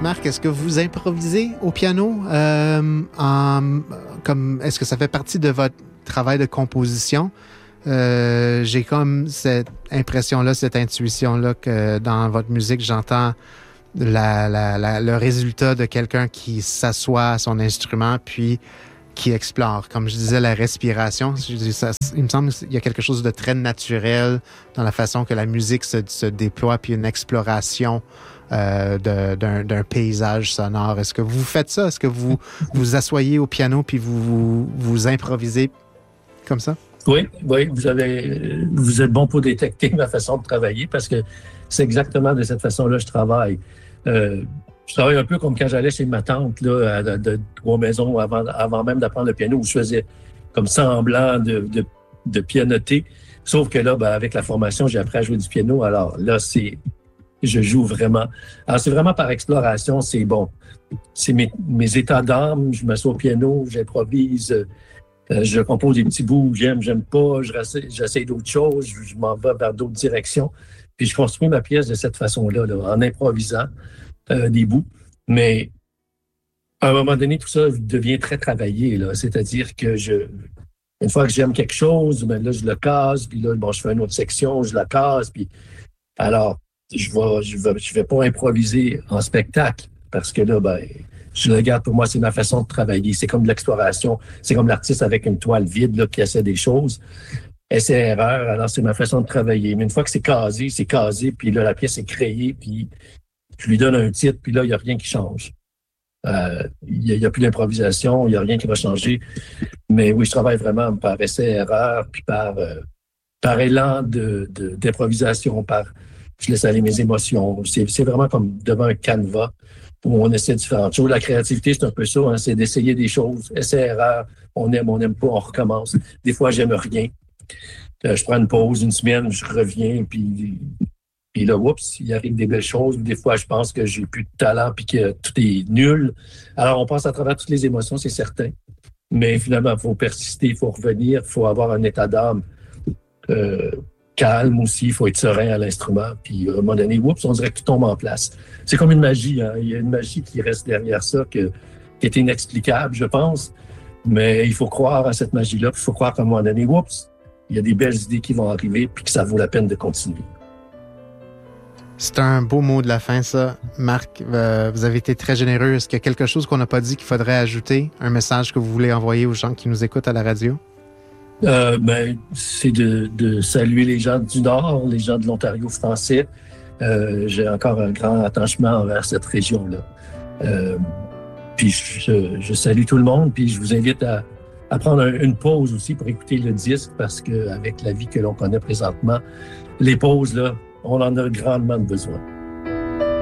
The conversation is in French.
Marc, est-ce que vous improvisez au piano? Est-ce que ça fait partie de votre travail de composition? J'ai comme cette impression-là, cette intuition-là que dans votre musique, j'entends le résultat de quelqu'un qui s'assoit à son instrument puis qui explore. Comme je disais, la respiration, il me semble qu'il y a quelque chose de très naturel dans la façon que la musique se déploie, puis une exploration d'un paysage sonore. Est-ce que vous faites ça? Est-ce que vous vous asseyez au piano puis vous improvisez comme ça? Oui, vous êtes bon pour détecter ma façon de travailler parce que c'est exactement de cette façon-là que je travaille. Je travaille un peu comme quand j'allais chez ma tante là, de Trois-Maisons avant même d'apprendre le piano, où je faisais comme semblant de pianoter. Sauf que là, avec la formation, j'ai appris à jouer du piano. Alors là, je joue vraiment. Alors c'est vraiment par exploration, c'est bon. C'est mes états d'âme. Je m'assois au piano, j'improvise. Je compose des petits bouts, j'aime pas, j'essaie d'autres choses, je m'en vais vers d'autres directions. Puis je construis ma pièce de cette façon-là, là, en improvisant des bouts. Mais à un moment donné, tout ça devient très travaillé. Là. C'est-à-dire que une fois que j'aime quelque chose, là, je le casse, puis là, je fais une autre section, je la casse. Puis alors, je vais pas improviser en spectacle parce que là, je le regarde, pour moi, c'est ma façon de travailler. C'est comme de l'exploration. C'est comme l'artiste avec une toile vide là, qui essaie des choses. Essai-erreur, alors c'est ma façon de travailler. Mais une fois que c'est casé, puis là, la pièce est créée, puis je lui donne un titre, puis là, il n'y a rien qui change. Il y a plus d'improvisation, il n'y a rien qui va changer. Mais oui, je travaille vraiment par essai-erreur, puis par élan d'improvisation, je laisse aller mes émotions. C'est vraiment comme devant un canevas où on essaie différentes choses. La créativité, c'est un peu ça, hein, c'est d'essayer des choses. Essai-erreur, on n'aime pas, on recommence. Des fois, j'aime rien. Je prends une pause, une semaine, je reviens, puis là, oups, il arrive des belles choses. Des fois, je pense que j'ai plus de talent puis que tout est nul. Alors, on passe à travers toutes les émotions, c'est certain. Mais finalement, il faut persister, il faut revenir, il faut avoir un état d'âme calme aussi, il faut être serein à l'instrument. Puis à un moment donné, oups, on dirait que tout tombe en place. C'est comme une magie. Hein? Il y a une magie qui reste derrière ça qui est inexplicable, je pense. Mais il faut croire à cette magie-là. Il faut croire qu'à un moment donné, oups, il y a des belles idées qui vont arriver puis que ça vaut la peine de continuer. C'est un beau mot de la fin, ça. Marc, vous avez été très généreux. Est-ce qu'il y a quelque chose qu'on n'a pas dit qu'il faudrait ajouter? Un message que vous voulez envoyer aux gens qui nous écoutent à la radio? C'est de saluer les gens du Nord, les gens de l'Ontario français. J'ai encore un grand attachement envers cette région-là. Puis je salue tout le monde, puis je vous invite à prendre une pause aussi pour écouter le disque, parce qu'avec la vie que l'on connaît présentement, les pauses, là, on en a grandement besoin.